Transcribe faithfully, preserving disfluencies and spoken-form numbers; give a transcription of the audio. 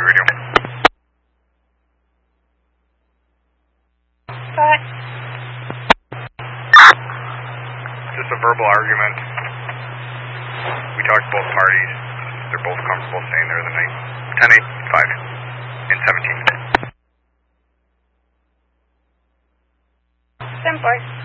radio. Bye. Just a verbal argument. We talked to both parties. They're both comfortable staying there the night. ten eight five in seventeen. ten four.